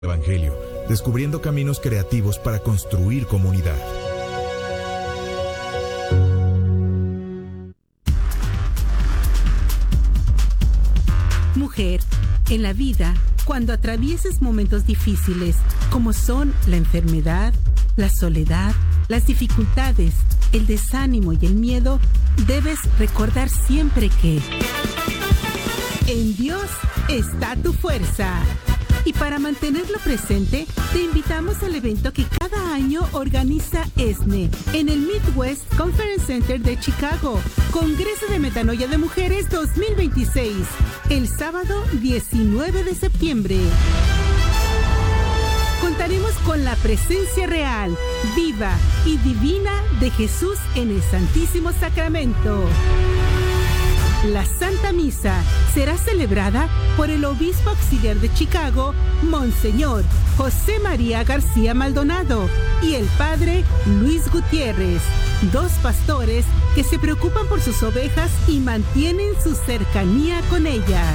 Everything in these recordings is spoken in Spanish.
Evangelio, descubriendo caminos creativos para construir comunidad. Mujer, en la vida, cuando atravieses momentos difíciles, como son la enfermedad, la soledad, las dificultades, el desánimo y el miedo, debes recordar siempre que en Dios está tu fuerza. Y para mantenerlo presente, te invitamos al evento que cada año organiza ESNE en el Midwest Conference Center de Chicago, Congreso de Metanoia de Mujeres 2026, el sábado 19 de septiembre. Contaremos con la presencia real, viva y divina de Jesús en el Santísimo Sacramento. La Santa Misa será celebrada por el Obispo Auxiliar de Chicago, Monseñor José María García Maldonado, y el Padre Luis Gutiérrez, dos pastores que se preocupan por sus ovejas y mantienen su cercanía con ellas.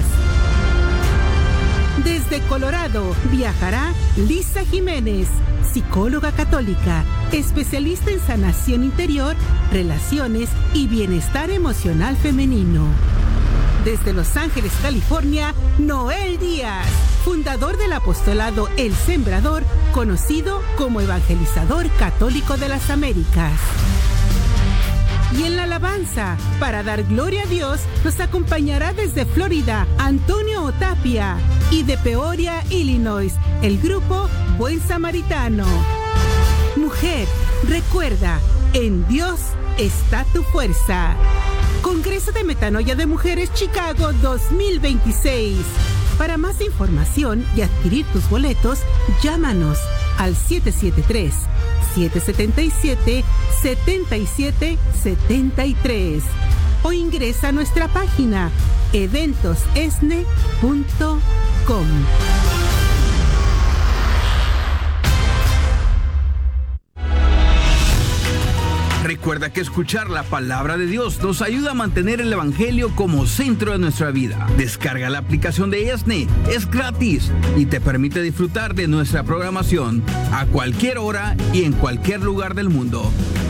Desde Colorado viajará Lisa Jiménez, psicóloga católica, especialista en sanación interior, relaciones y bienestar emocional femenino. Desde Los Ángeles, California, Noel Díaz, fundador del apostolado El Sembrador, conocido como evangelizador católico de las Américas. Y en la alabanza, para dar gloria a Dios, nos acompañará desde Florida Antonio Otapia, y de Peoria, Illinois, el grupo Buen Samaritano. Mujer, recuerda, en Dios está tu fuerza. Congreso de Metanoia de Mujeres Chicago 2026. Para más información y adquirir tus boletos, llámanos al 773-777-7773 o ingresa a nuestra página eventosesne.com. Recuerda que escuchar la palabra de Dios nos ayuda a mantener el Evangelio como centro de nuestra vida. Descarga la aplicación de ESNE, es gratis y te permite disfrutar de nuestra programación a cualquier hora y en cualquier lugar del mundo.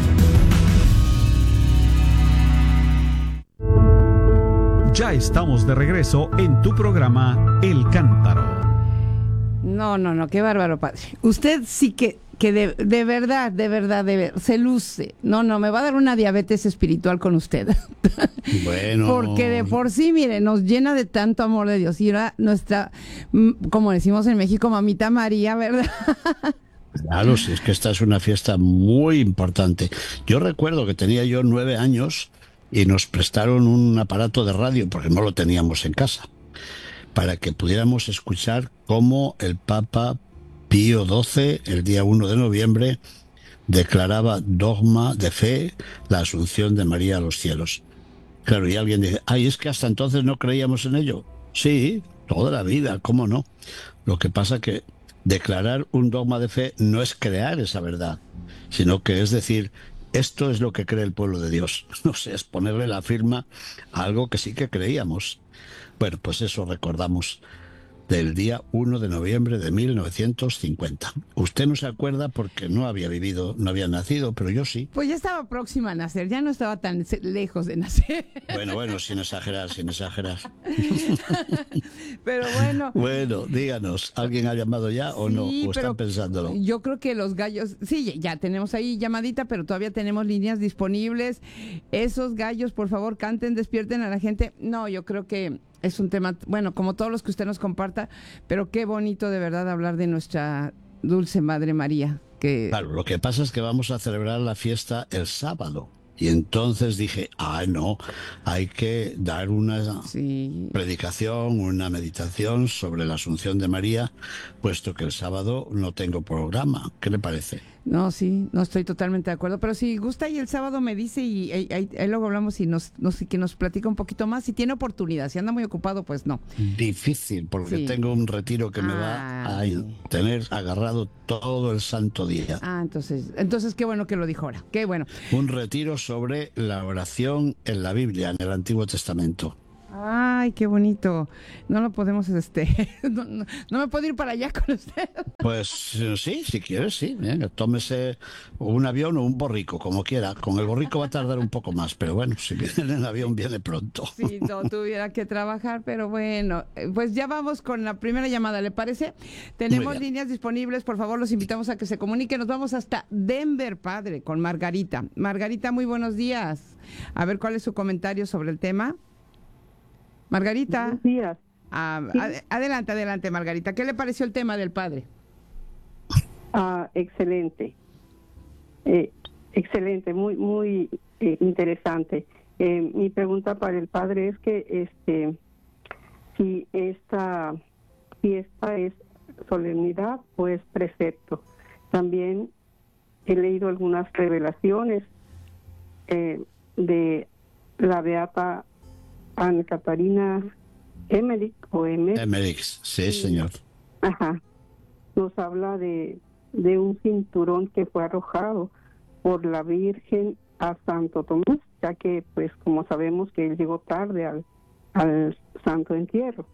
Ya estamos de regreso en tu programa El Cántaro. No, qué bárbaro, padre. Usted sí que de verdad, se luce. No, me va a dar una diabetes espiritual con usted. Bueno. Porque de por sí, mire, nos llena de tanto amor de Dios. Y era nuestra, como decimos en México, mamita María, ¿verdad? Claro, sí, es que esta es una fiesta muy importante. Yo recuerdo que tenía yo 9 años y nos prestaron un aparato de radio, porque no lo teníamos en casa, para que pudiéramos escuchar cómo el Papa Pío XII, el día 1 de noviembre, declaraba dogma de fe la asunción de María a los cielos. Claro, y alguien dice, es que hasta entonces no creíamos en ello. Sí, toda la vida, ¿cómo no? Lo que pasa que declarar un dogma de fe no es crear esa verdad, sino que es decir, esto es lo que cree el pueblo de Dios. No sé, es ponerle la firma a algo que sí que creíamos. Bueno, pues eso recordamos del día 1 de noviembre de 1950. Usted no se acuerda porque no había nacido, pero yo sí. Pues ya estaba próxima a nacer, ya no estaba tan lejos de nacer. Bueno, sin exagerar. Pero bueno. Bueno, díganos, ¿alguien ha llamado ya o no? ¿O están pensándolo? Yo creo que los gallos, sí, ya tenemos ahí llamadita, pero todavía tenemos líneas disponibles. Esos gallos, por favor, canten, despierten a la gente. No, yo creo que es un tema, bueno, como todos los que usted nos comparta, pero qué bonito de verdad hablar de nuestra dulce Madre María. Claro, lo que pasa es que vamos a celebrar la fiesta el sábado. Y entonces dije, no, hay que dar una predicación, una meditación sobre la Asunción de María, puesto que el sábado no tengo programa. ¿Qué le parece? No, sí, no estoy totalmente de acuerdo, pero si gusta y el sábado me dice y ahí luego hablamos y que nos platica un poquito más. Si tiene oportunidad, si anda muy ocupado, pues no. Difícil, porque tengo un retiro que me va a tener agarrado todo el santo día. Entonces qué bueno que lo dijo ahora, qué bueno. Un retiro sobre la oración en la Biblia, en el Antiguo Testamento. Ay, qué bonito. No lo podemos, no me puedo ir para allá con usted. Pues sí, si quieres, sí. Venga, tómese un avión o un borrico, como quiera. Con el borrico va a tardar un poco más, pero bueno, si viene en el avión, viene pronto. Si no tuviera que trabajar, pero bueno, pues ya vamos con la primera llamada, ¿le parece? Tenemos líneas disponibles, por favor, los invitamos a que se comuniquen. Nos vamos hasta Denver, padre, con Margarita. Margarita, muy buenos días. A ver, ¿cuál es su comentario sobre el tema? Margarita. Buenos días. Sí. Adelante, Margarita. ¿Qué le pareció el tema del padre? Excelente. Excelente, muy interesante. Mi pregunta para el padre es que si esta es solemnidad o es precepto. También he leído algunas revelaciones de la beata Ana Catarina Emmerich Emmerich, sí, señor. Ajá. Nos habla de un cinturón que fue arrojado por la Virgen a Santo Tomás, ya que, pues, como sabemos que él llegó tarde al Santo Entierro.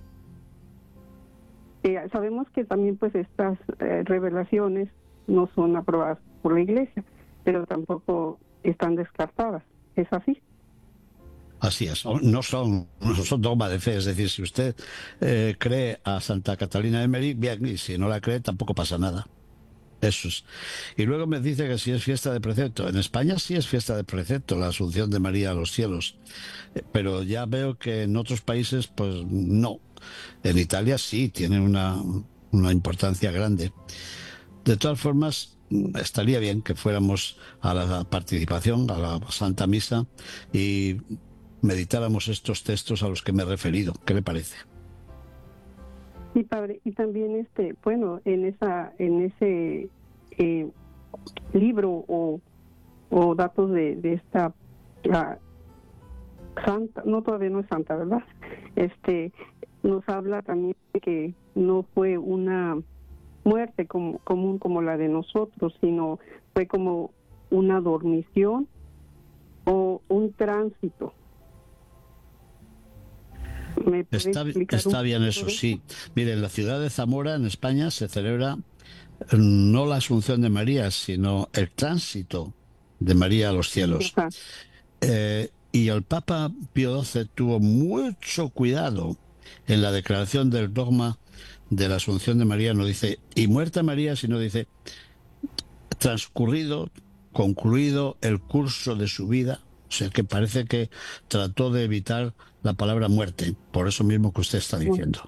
Sabemos que también, pues, estas revelaciones no son aprobadas por la Iglesia, pero tampoco están descartadas. ¿Es así? Así es, no son dogma de fe, es decir, si usted cree a Santa Catalina de Emmerich, bien, y si no la cree tampoco pasa nada. Eso es. Y luego me dice que si es fiesta de precepto. En España sí es fiesta de precepto, la Asunción de María a los cielos, pero ya veo que en otros países pues no. En Italia sí tiene una importancia grande. De todas formas, estaría bien que fuéramos a la participación, a la Santa Misa, y meditáramos estos textos a los que me he referido. ¿Qué le parece? Sí, padre. Y también en ese libro o datos de esta santa, no, todavía no es santa, ¿verdad? Nos habla también de que no fue una muerte común como la de nosotros, sino fue como una dormición o un tránsito. Está bien eso, sí. Mire, en la ciudad de Zamora, en España, se celebra no la Asunción de María, sino el tránsito de María a los cielos. Y el Papa Pío XII tuvo mucho cuidado en la declaración del dogma de la Asunción de María. No dice, y muerta María, sino dice, concluido el curso de su vida. O sea, que parece que trató de evitar la palabra muerte, por eso mismo que usted está diciendo.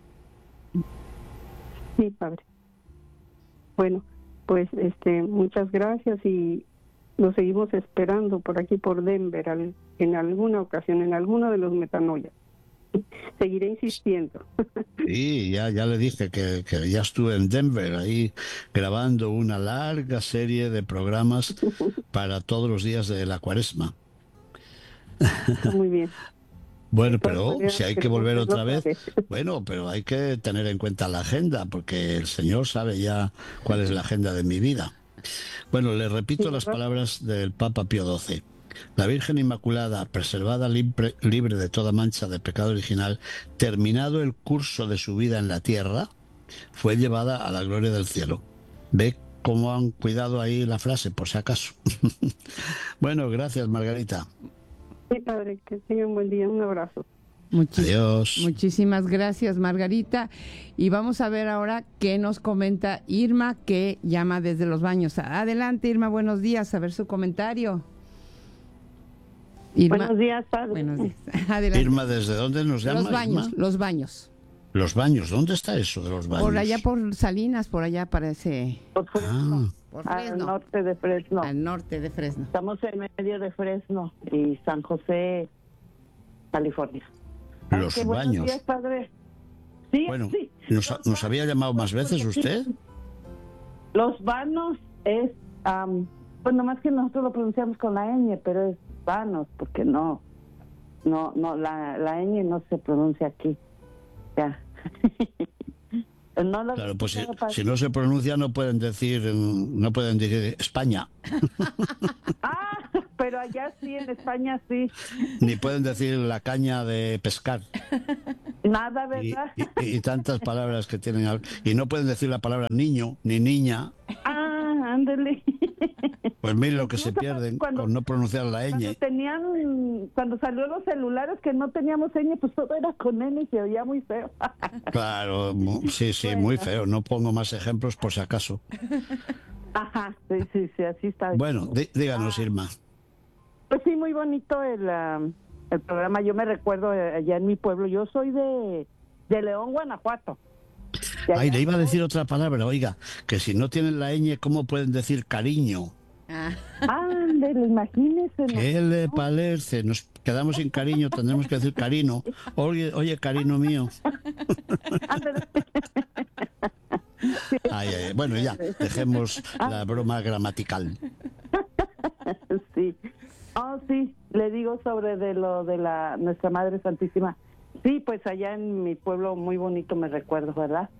Sí, padre. Bueno, pues muchas gracias y lo seguimos esperando por aquí por Denver en alguna ocasión, en alguno de los metanoias. Seguiré insistiendo. Sí, ya le dije que ya estuve en Denver ahí grabando una larga serie de programas para todos los días de la Cuaresma. Muy bien. Bueno, pero si hay que volver otra vez, bueno, pero hay que tener en cuenta la agenda, porque el Señor sabe ya cuál es la agenda de mi vida. Bueno, le repito las palabras del Papa Pío XII. La Virgen Inmaculada, preservada libre de toda mancha de pecado original, terminado el curso de su vida en la tierra, fue llevada a la gloria del cielo. ¿Ve cómo han cuidado ahí la frase, por si acaso? Bueno, gracias, Margarita. Sí, padre, que tenga un buen día, un abrazo. Adiós. Muchísimas gracias, Margarita. Y vamos a ver ahora qué nos comenta Irma, que llama desde Los Baños. Adelante, Irma, buenos días, a ver su comentario. Irma. Buenos días, padre. Buenos días. Adelante. Irma, ¿desde dónde nos llama? Los Baños, Irma? Los Baños. Los Baños, ¿dónde está eso de Los Baños? Por allá por Salinas, por allá parece. Por Fresno. Por Al Fresno. norte de Fresno. Al norte de Fresno. Estamos en medio de Fresno y San José, California. Los Buenos Baños. días, padre. Sí, Bueno, sí. ¿nos había llamado más veces usted? Los Vanos es, pues nomás que nosotros lo pronunciamos con la ñ, pero es Vanos, porque no, la ñ no se pronuncia aquí. Ya. No Claro, pues si no se pronuncia no pueden decir España. pero allá sí, en España sí. Ni pueden decir la caña de pescar. Nada, ¿verdad? Y tantas palabras que tienen. Y no pueden decir la palabra niño ni niña. Ah, ándale. Pues miren lo que se pierden con no pronunciar la ñ. Cuando salió los celulares que no teníamos ñ, pues todo era con n y se oía muy feo. Claro, sí, bueno. Muy feo. No pongo más ejemplos por si acaso. Ajá, sí, así está. Bueno, díganos, Irma. Pues sí, muy bonito el programa. Yo me recuerdo allá en mi pueblo. Yo soy de León, Guanajuato. Ay, le iba a decir otra palabra, oiga, que si no tienen la ñ, ¿cómo pueden decir cariño? Ándale, imagínese. ¿Qué le parece? Nos quedamos sin cariño, tendremos que decir carino. Oye, carino mío. Ay, bueno, ya, dejemos la broma gramatical. Sí. Oh, sí, le digo sobre lo de Nuestra Madre Santísima. Sí, pues allá en mi pueblo muy bonito me recuerdo, ¿verdad?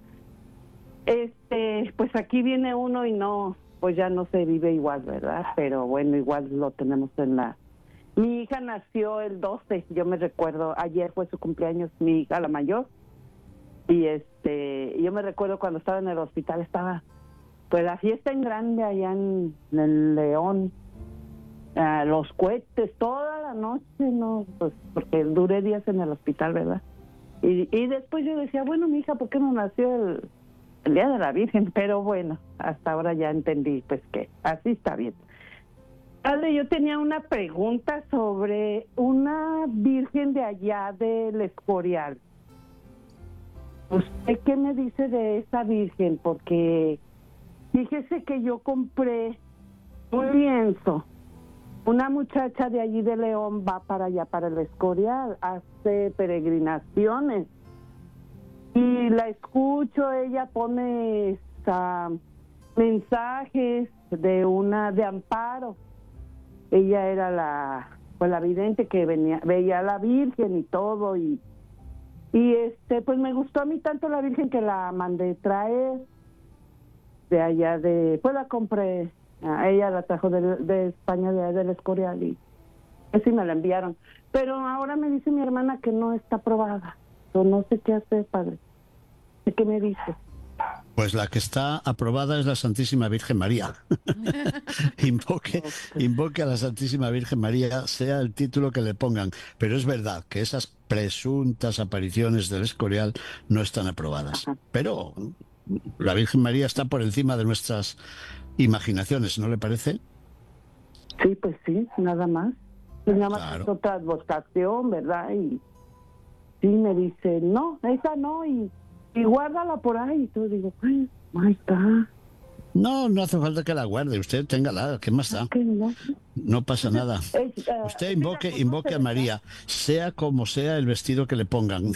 Pues aquí viene uno y no, pues ya no se vive igual, ¿verdad? Pero bueno, igual lo tenemos Mi hija nació el 12, yo me recuerdo, ayer fue su cumpleaños, mi hija, la mayor. Y yo me recuerdo cuando estaba en el hospital, estaba pues la fiesta en grande allá en León. Los cohetes toda la noche, no, pues porque duré días en el hospital, ¿verdad? Y después yo decía, bueno, mi hija, ¿por qué no nació el Día de la Virgen? Pero bueno, hasta ahora ya entendí, pues que así está bien. Padre, yo tenía una pregunta sobre una virgen de allá del Escorial. ¿Usted qué me dice de esa virgen? Porque fíjese que yo compré un lienzo. Una muchacha de allí de León va para allá, para el Escorial, hace peregrinaciones. Y la escucho, ella pone mensajes de Amparo. Ella era la vidente que veía a la Virgen y todo. Y pues me gustó a mí tanto la Virgen que la mandé traer de allá pues la compré. Ella la trajo de España, del Escorial, y así me la enviaron. Pero ahora me dice mi hermana que no está aprobada. Yo no sé qué hacer, padre. ¿Qué me dice? Pues la que está aprobada es la Santísima Virgen María. Invoque a la Santísima Virgen María, sea el título que le pongan. Pero es verdad que esas presuntas apariciones del Escorial no están aprobadas. Ajá. Pero la Virgen María está por encima de nuestras imaginaciones, ¿no le parece? Sí, pues sí, nada más. Y nada más claro. Es otra advocación, ¿verdad? Y sí me dice, no, esa no, y guárdala por ahí. Y tú digo, ay, my God. No hace falta que la guarde, usted téngala, ¿qué más da? No pasa nada. Usted invoque a María, sea como sea el vestido que le pongan.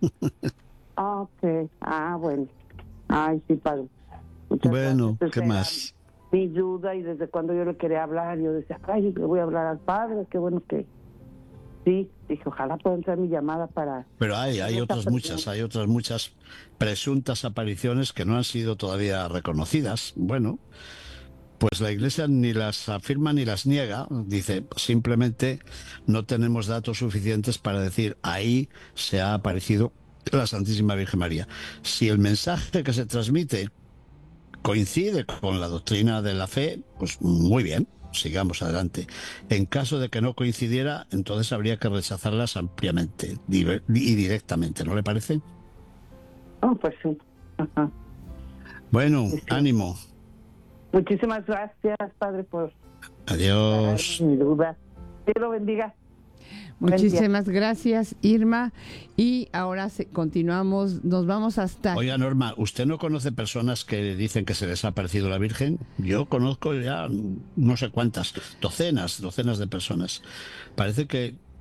Ok, bueno. Ay, sí, padre. Bueno, ¿qué más? Mi duda, y desde cuando yo le quería hablar, yo decía, ay, le voy a hablar al padre, qué bueno que sí, dije, ojalá pueda entrar mi llamada para... Pero hay otras muchas presuntas apariciones que no han sido todavía reconocidas. Bueno, pues la Iglesia ni las afirma ni las niega, dice, simplemente no tenemos datos suficientes para decir, ahí se ha aparecido la Santísima Virgen María. Si el mensaje que se transmite coincide con la doctrina de la fe, pues muy bien, sigamos adelante. En caso de que no coincidiera, entonces habría que rechazarlas ampliamente y directamente, ¿no le parece? Pues sí. Ajá. Bueno, sí. Ánimo. Muchísimas gracias, padre, por... Adiós. Mi duda. Dios lo bendiga. Muchísimas gracias, Irma. Y ahora continuamos, nos vamos hasta... Oiga, Norma, ¿usted no conoce personas que dicen que se les ha aparecido la Virgen? Yo conozco ya no sé cuántas, docenas de personas. Parece que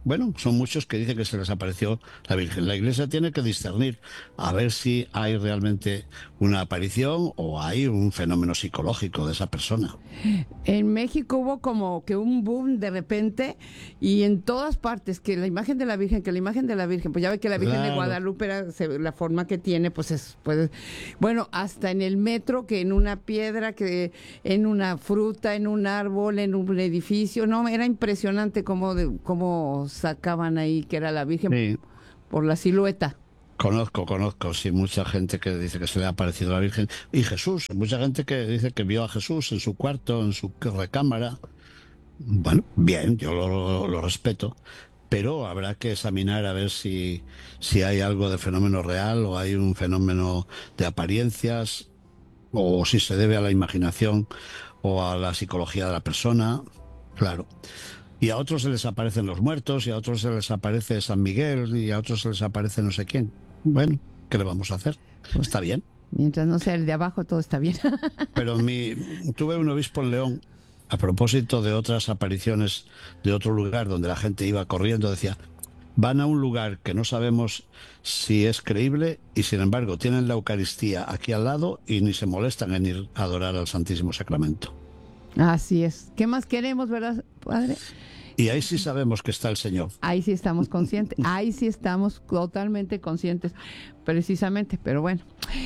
bueno, son muchos que dicen que se les apareció la Virgen. La Iglesia tiene que discernir a ver si hay realmente una aparición o hay un fenómeno psicológico de esa persona. En México hubo como que un boom de repente y en todas partes, que la imagen de la Virgen, pues ya ve que la Virgen de Guadalupe la forma que tiene, pues bueno, hasta en el metro, que en una piedra, que en una fruta, en un árbol, en un edificio, no, era impresionante cómo sacaban ahí que era la Virgen, sí, por la silueta. Conozco, sí, mucha gente que dice que se le ha aparecido la Virgen. Y Jesús, mucha gente que dice que vio a Jesús en su cuarto, en su recámara. Bueno, bien, yo lo respeto, pero habrá que examinar a ver si hay algo de fenómeno real o hay un fenómeno de apariencias, o si se debe a la imaginación o a la psicología de la persona, claro. Y a otros se les aparecen los muertos, y a otros se les aparece San Miguel, y a otros se les aparece no sé quién. Bueno, ¿qué le vamos a hacer? Está bien. Mientras no sea el de abajo, todo está bien. Pero tuve un obispo en León, a propósito de otras apariciones de otro lugar donde la gente iba corriendo, decía, van a un lugar que no sabemos si es creíble y sin embargo tienen la Eucaristía aquí al lado y ni se molestan en ir a adorar al Santísimo Sacramento. Así es. ¿Qué más queremos, verdad, padre? Y ahí sí sabemos que está el Señor. Ahí sí estamos conscientes, ahí sí estamos totalmente conscientes, precisamente, pero bueno.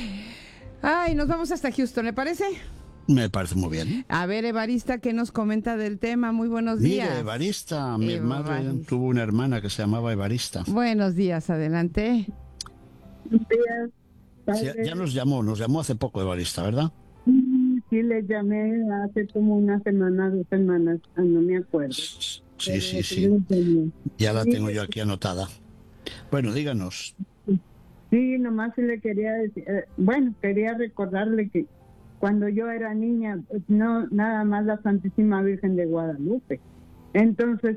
Ay, nos vamos hasta Houston, ¿le parece? Me parece muy bien. A ver, Evarista, ¿qué nos comenta del tema? Muy buenos días. Mire, Evarista, mi madre tuvo una hermana que se llamaba Evarista. Buenos días, adelante. Buenos días. Sí, ya nos llamó hace poco Evarista, ¿verdad? Sí, le llamé hace como una semana, 2 semanas, no me acuerdo. Sí. Ya la tengo yo aquí anotada. Bueno, díganos. Sí, nomás le quería decir, quería recordarle que cuando yo era niña, no nada más la Santísima Virgen de Guadalupe. Entonces,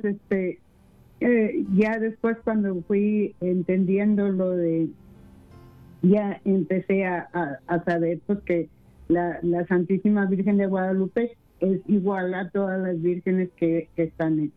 ya después cuando fui entendiendo ya empecé a saber pues que la Santísima Virgen de Guadalupe es igual a todas las vírgenes que están,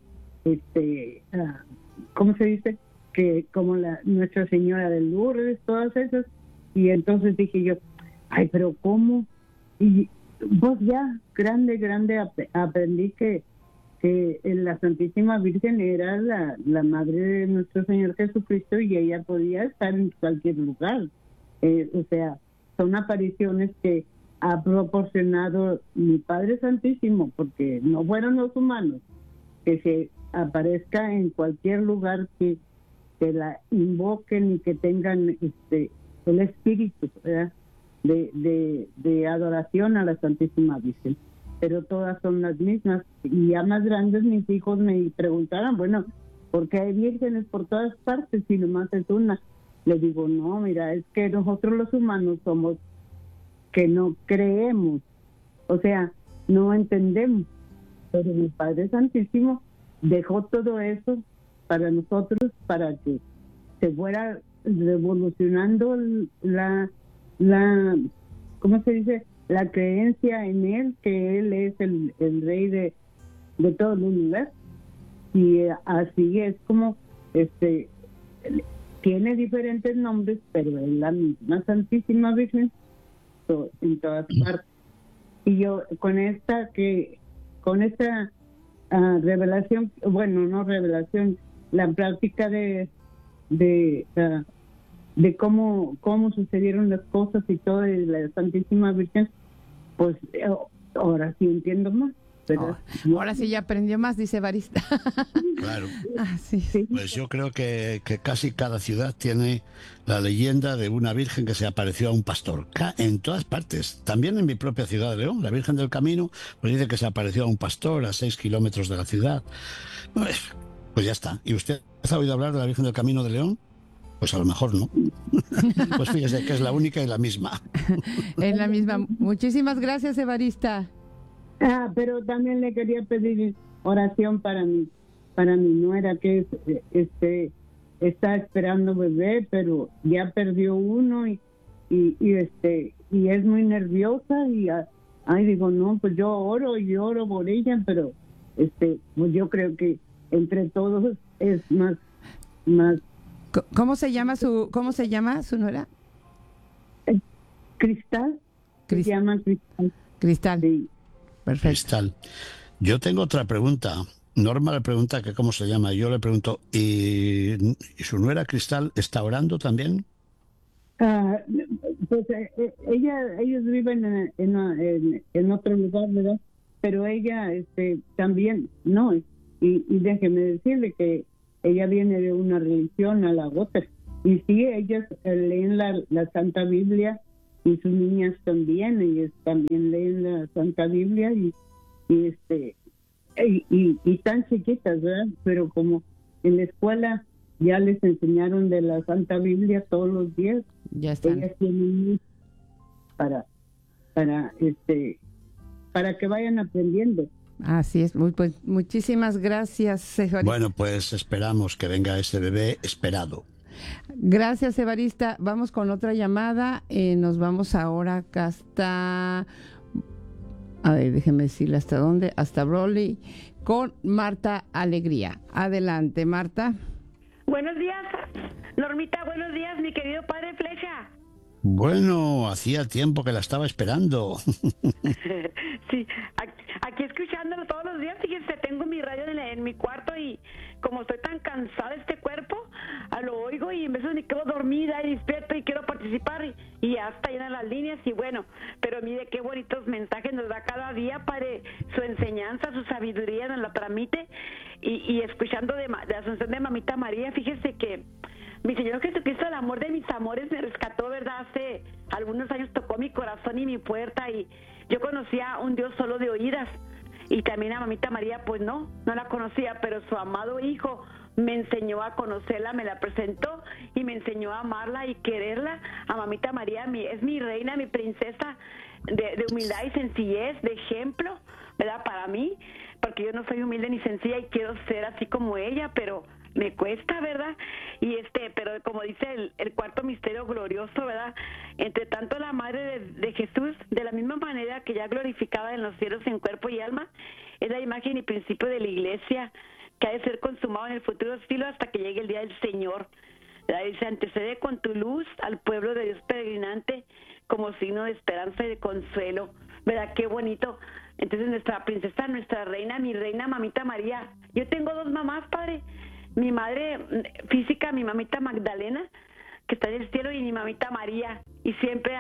¿cómo se dice? Que como Nuestra Señora de Lourdes, todas esas. Y entonces dije yo, ay, pero ¿cómo? Y pues ya, grande, aprendí que la Santísima Virgen era la madre de nuestro Señor Jesucristo y ella podía estar en cualquier lugar. O sea, son apariciones que ha proporcionado mi Padre Santísimo, porque no fueron los humanos, que se aparezca en cualquier lugar que la invoquen y que tengan el espíritu, ¿verdad? de adoración a la Santísima Virgen. Pero todas son las mismas. Y ya más grandes mis hijos me preguntaron, bueno, ¿por qué hay vírgenes por todas partes si nomás es una? Le digo, no, mira, es que nosotros los humanos somos que no creemos, o sea, no entendemos, pero mi Padre Santísimo dejó todo eso para nosotros, para que se fuera revolucionando la ¿cómo se dice? La creencia en Él, que Él es el Rey de todo el universo. Y así es como tiene diferentes nombres, pero es la misma Santísima Virgen en todas partes. Y yo con esta revelación, bueno, no revelación, la práctica de cómo sucedieron las cosas y todo de la Santísima Virgen, pues ahora sí entiendo más, ¿verdad? Ahora sí ya aprendió más, dice Evarista. Claro. Sí. Pues yo creo que casi cada ciudad tiene la leyenda de una virgen que se apareció a un pastor. En todas partes. También en mi propia ciudad de León, la Virgen del Camino, pues dice que se apareció a un pastor a 6 kilómetros de la ciudad. Pues ya está. ¿Y usted ha oído hablar de la Virgen del Camino de León? Pues a lo mejor no. Pues fíjese que es la única y la misma. Es la misma. Muchísimas gracias, Evarista. Pero también le quería pedir oración para mi nuera, que está esperando bebé, pero ya perdió uno y es muy nerviosa y digo, no, pues yo oro por ella, pero pues yo creo que entre todos es más ¿Cómo se llama su nuera? Cristal. Se llama Cristal. Cristal. Sí. Perfecto. Cristal. Yo tengo otra pregunta. Norma le pregunta que cómo se llama. Yo le pregunto, ¿y su nuera Cristal está orando también? Pues ellos viven en otro lugar, ¿verdad? Pero ella también, no. Y déjeme decirle que ella viene de una religión a la otra. Y sí, ellas leen la Santa Biblia, y sus niñas también, ellas también leen la Santa Biblia y tan chiquitas, ¿verdad? Pero como en la escuela ya les enseñaron de la Santa Biblia todos los días, ya están. Ellas tienen para que vayan aprendiendo. Así es, pues muchísimas gracias, Evarista. Bueno, pues esperamos que venga ese bebé esperado. Gracias, Evarista. Vamos con otra llamada. Nos vamos ahora hasta... A ver, déjeme decirle hasta dónde. Hasta Broly, con Marta Alegría. Adelante, Marta. Buenos días, Normita. Buenos días, mi querido padre Flecha. Bueno, hacía tiempo que la estaba esperando. Sí, aquí escuchándolo todos los días. Fíjense, tengo mi radio en mi cuarto y como estoy tan cansada de este cuerpo, lo oigo y en veces me quedo dormida y despierto y quiero participar y ya está llena las líneas y bueno, pero mire qué bonitos mensajes nos da cada día, padre, su enseñanza, su sabiduría nos la transmite y escuchando de la Asunción de Mamita María, fíjese que mi Señor Jesucristo, el amor de mis amores, me rescató, ¿verdad? Hace algunos años tocó mi corazón y mi puerta y yo conocía a un Dios solo de oídas y también a Mamita María, pues no la conocía, pero su amado Hijo me enseñó a conocerla, me la presentó y me enseñó a amarla y quererla. A Mamita María es mi reina, mi princesa de humildad y sencillez, de ejemplo, ¿verdad? Para mí, porque yo no soy humilde ni sencilla y quiero ser así como ella, pero me cuesta, ¿verdad? Y pero como dice el cuarto misterio glorioso, ¿verdad? Entre tanto la madre de Jesús, de la misma manera que ya glorificada en los cielos en cuerpo y alma, es la imagen y principio de la iglesia que ha de ser consumado en el futuro siglo hasta que llegue el día del Señor. ¿Verdad? Dice, antecede con tu luz al pueblo de Dios peregrinante como signo de esperanza y de consuelo. ¿Verdad? Qué bonito. Entonces nuestra princesa, nuestra reina, mi reina, Mamita María. Yo tengo dos mamás, padre. Mi madre física, mi mamita Magdalena, que está en el cielo, y mi mamita María. Y siempre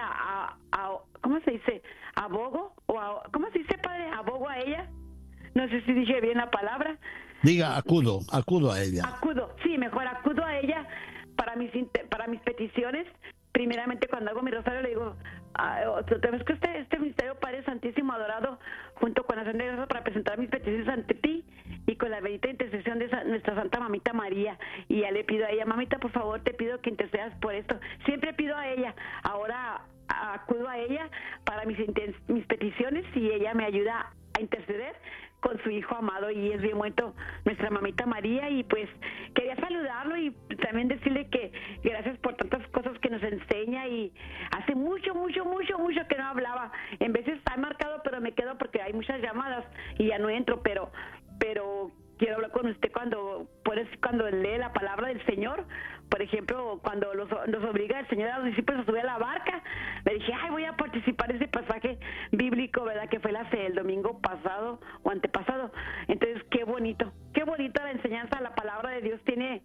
¿cómo se dice? ¿Abogo? ¿Cómo se dice, padre? ¿Abogo a ella? No sé si dije bien la palabra. Diga, acudo a ella. Acudo, sí, mejor acudo a ella para mis peticiones. Primeramente, cuando hago mi rosario, le digo, otra vez que este misterio, Padre Santísimo Adorado, junto con la Santa Iglesia, para presentar mis peticiones ante ti y con la bendita intercesión de nuestra Santa Mamita María. Y ya le pido a ella, mamita, por favor, te pido que intercedas por esto. Siempre pido a ella, ahora acudo a ella para mis peticiones y ella me ayuda a interceder con su hijo amado y es bien muerto nuestra Mamita María. Y pues quería saludarlo y también decirle que gracias por tantas cosas que nos enseña y hace mucho que no hablaba. En veces está marcado, pero me quedo porque hay muchas llamadas y ya no entro, pero quiero hablar con usted cuando lee la palabra del Señor. Por ejemplo, cuando nos obliga el Señor a los discípulos a subir a la barca, le dije, voy a participar en ese pasaje bíblico, ¿verdad? Que fue el domingo pasado o antepasado. Entonces, qué bonito la enseñanza, la palabra de Dios tiene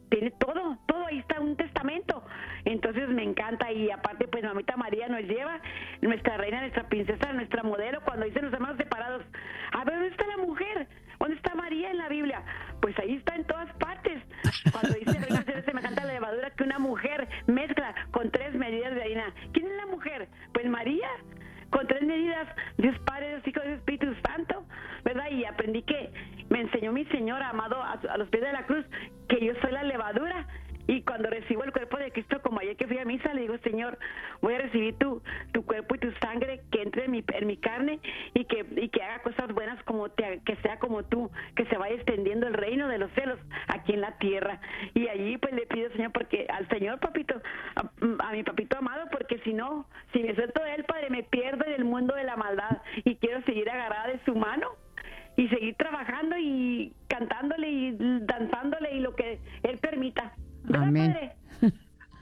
todo, ahí está un testamento. Entonces me encanta y aparte pues Mamita María nos lleva, nuestra reina, nuestra princesa, nuestra modelo, cuando dicen los hermanos separados, a ver, ¿dónde está la mujer? ¿Dónde está María en la Biblia? Pues ahí está en todas partes. Cuando dice reina será semejante a la levadura que una mujer mezcla con 3 medidas de harina. ¿Quién es la mujer? Pues María. Con 3 medidas, Dios Padre, Dios Hijo, Dios Espíritu Santo, ¿verdad? Y aprendí que me enseñó mi Señor amado a los pies de la cruz, que yo soy la levadura. Y cuando recibo el cuerpo de Cristo, como ayer que fui a misa, le digo, Señor, voy a recibir tu cuerpo y tu sangre, que entre en mi carne y que haga cosas buenas, que sea como tú, que se vaya extendiendo el reino de los cielos aquí en la tierra. Y allí pues le pido, Señor, porque al Señor, papito, a mi papito amado, porque si me suelto de él, Padre, me pierdo en el mundo de la maldad y quiero seguir agarrada de su mano y seguir trabajando y cantándole y danzándole y lo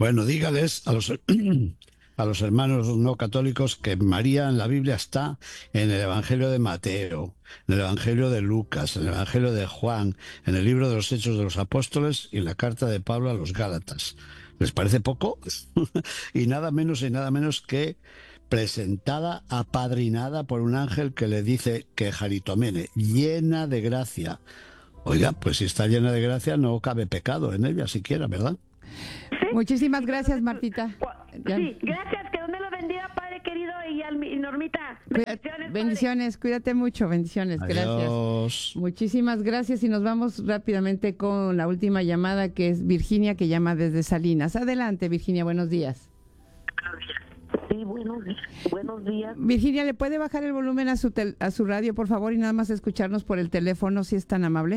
Bueno, dígales a los hermanos no católicos que María en la Biblia está en el Evangelio de Mateo, en el Evangelio de Lucas, en el Evangelio de Juan, en el libro de los Hechos de los Apóstoles y en la carta de Pablo a los Gálatas. ¿Les parece poco? Y nada menos que presentada, apadrinada por un ángel que le dice que Jaritomene, llena de gracia. Oiga, pues si está llena de gracia no cabe pecado en ella siquiera, ¿verdad? ¿Sí? Muchísimas gracias, Martita. Sí, gracias, que Dios me lo bendiga, Padre querido, y Normita. Bendiciones, cuídate mucho, bendiciones, Adiós. Gracias. Muchísimas gracias y nos vamos rápidamente con la última llamada, que es Virginia, que llama desde Salinas. Adelante, Virginia, buenos días. Sí, buenos días. Virginia, ¿le puede bajar el volumen a su radio, por favor, y nada más escucharnos por el teléfono, si es tan amable?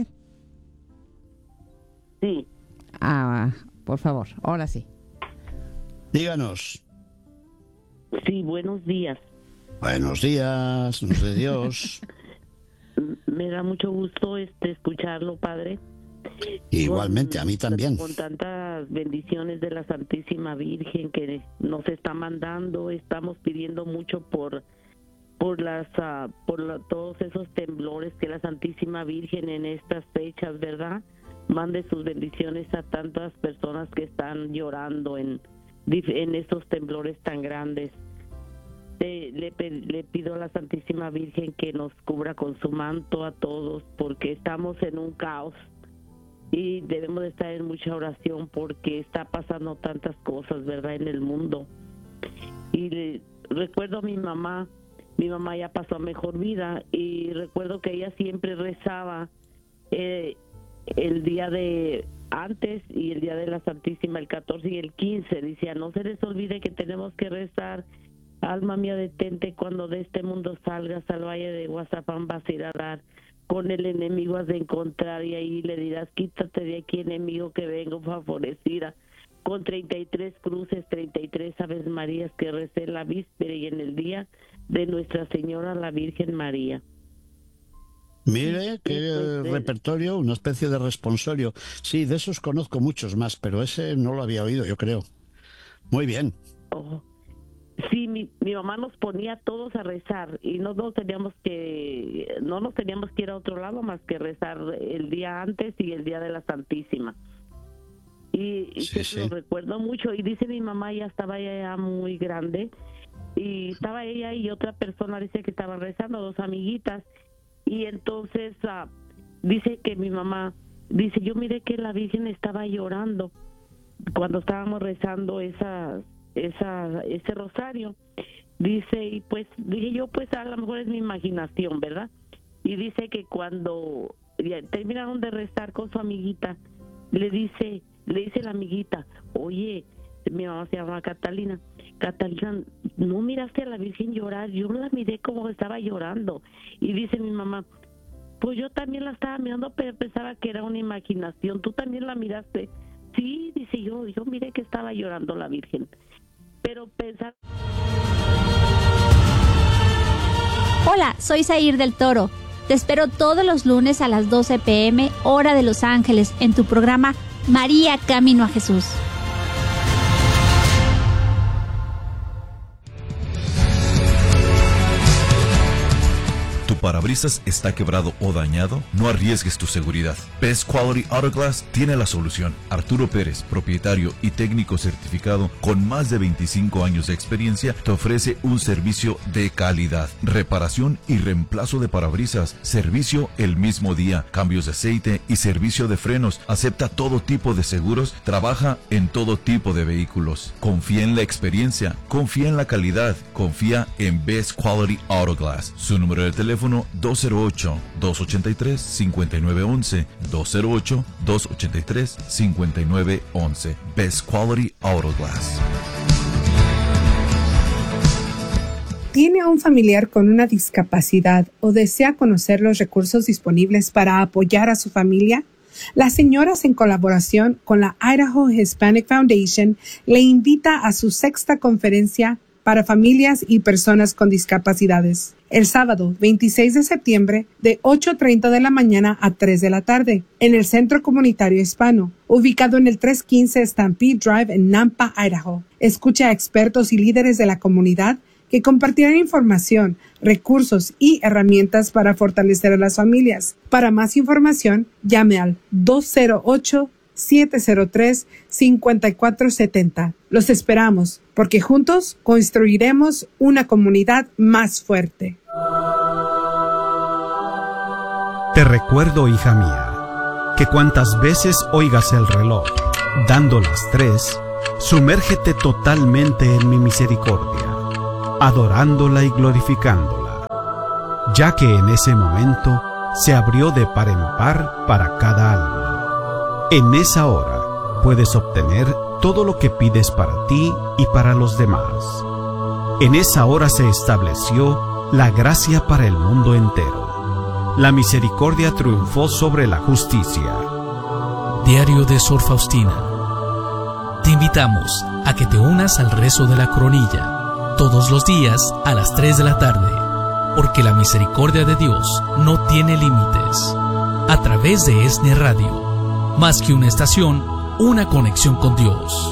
Sí. Por favor, ahora sí. Díganos. Sí, buenos días. Buenos días, nos de Dios. Me da mucho gusto escucharlo, Padre. Igualmente, a mí también. Con tantas bendiciones de la Santísima Virgen que nos está mandando, estamos pidiendo mucho por todos esos temblores que la Santísima Virgen en estas fechas, ¿verdad?, mande sus bendiciones a tantas personas que están llorando en estos temblores tan grandes. Le pido a la Santísima Virgen que nos cubra con su manto a todos, porque estamos en un caos y debemos de estar en mucha oración porque está pasando tantas cosas, ¿verdad?, en el mundo. Y recuerdo a mi mamá ya pasó a mejor vida, y recuerdo que ella siempre rezaba el día de antes y el día de la Santísima, el 14 y el 15, decía: no se les olvide que tenemos que rezar. Alma mía, detente, cuando de este mundo salgas al valle de Guazapán vas a ir a dar. Con el enemigo has de encontrar, y ahí le dirás: quítate de aquí, enemigo, que vengo favorecida. Con 33 cruces, 33 Aves Marías que recé en la víspera y en el día de Nuestra Señora la Virgen María. Mire, qué repertorio, una especie de responsorio. Sí, de esos conozco muchos más, pero ese no lo había oído, yo creo. Muy bien. Oh. Sí, mi mamá nos ponía a todos a rezar y no nos teníamos que ir a otro lado más que rezar el día antes y el día de la Santísima. Y sí. Lo recuerdo mucho. Y dice mi mamá, ya estaba ya muy grande, y estaba ella y otra persona, dice que estaban rezando, dos amiguitas. Y entonces dice que mi mamá, dice: yo miré que la Virgen estaba llorando cuando estábamos rezando ese rosario. Dice, y pues dije yo, pues a lo mejor es mi imaginación, ¿verdad? Y dice que cuando terminaron de rezar con su amiguita, le dice la amiguita: oye, mi mamá se llama Catalina, ¿no miraste a la Virgen llorar? Yo la miré como estaba llorando. Y dice mi mamá: pues yo también la estaba mirando, pero pensaba que era una imaginación. ¿Tú también la miraste? Sí, dice, yo miré que estaba llorando la Virgen. Pero pensar... Hola, soy Zair del Toro. Te espero todos los lunes a las 12 p.m., hora de Los Ángeles, en tu programa María Camino a Jesús. ¿Tu parabrisas está quebrado o dañado? No arriesgues tu seguridad. Best Quality Auto Glass tiene la solución. Arturo Pérez, propietario y técnico certificado con más de 25 años de experiencia, te ofrece un servicio de calidad. Reparación y reemplazo de parabrisas. Servicio el mismo día. Cambios de aceite y servicio de frenos. Acepta todo tipo de seguros. Trabaja en todo tipo de vehículos. Confía en la experiencia. Confía en la calidad. Confía en Best Quality Auto Glass. Su número de teléfono: 208-283-5911, 208-283-5911. Best Quality Auto Glass. ¿Tiene a un familiar con una discapacidad o desea conocer los recursos disponibles para apoyar a su familia? Las señoras, en colaboración con la Idaho Hispanic Foundation, le invita a su 6ª conferencia para familias y personas con discapacidades. El sábado 26 de septiembre de 8:30 de la mañana a 3 de la tarde en el Centro Comunitario Hispano, ubicado en el 315 Stampede Drive en Nampa, Idaho. Escucha a expertos y líderes de la comunidad que compartirán información, recursos y herramientas para fortalecer a las familias. Para más información, llame al 208-703-5470. Los esperamos, porque juntos construiremos una comunidad más fuerte. Te recuerdo, hija mía, que cuantas veces oigas el reloj dando las 3, sumérgete totalmente en mi misericordia, adorándola y glorificándola, ya que en ese momento se abrió de par en par para cada alma. En esa hora puedes obtener todo lo que pides para ti y para los demás. En esa hora se estableció la gracia para el mundo entero. La misericordia triunfó sobre la justicia. Diario de Sor Faustina. Te invitamos a que te unas al rezo de la coronilla todos los días a las 3 de la tarde, porque la misericordia de Dios no tiene límites. A través de ESNE Radio, más que una estación, una conexión con Dios.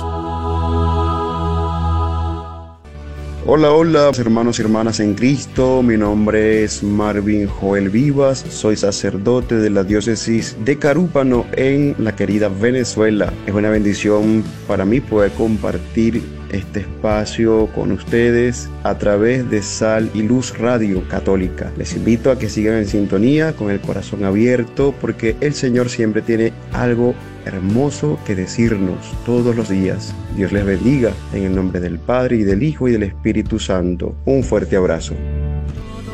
Hola, hola, hermanos y hermanas en Cristo. Mi nombre es Marvin Joel Vivas. Soy sacerdote de la diócesis de Carúpano en la querida Venezuela. Es una bendición para mí poder compartir este espacio con ustedes a través de Sal y Luz Radio Católica. Les invito a que sigan en sintonía con el corazón abierto, porque el Señor siempre tiene algo hermoso que decirnos todos los días. Dios les bendiga en el nombre del Padre y del Hijo y del Espíritu Santo. Un fuerte abrazo.